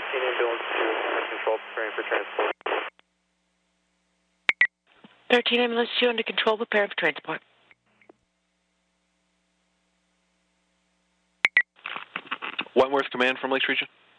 ambulance 2 under control, preparing for transport. 13 ambulance 2 under control, preparing for transport. Wentworth Command from Lakes Region.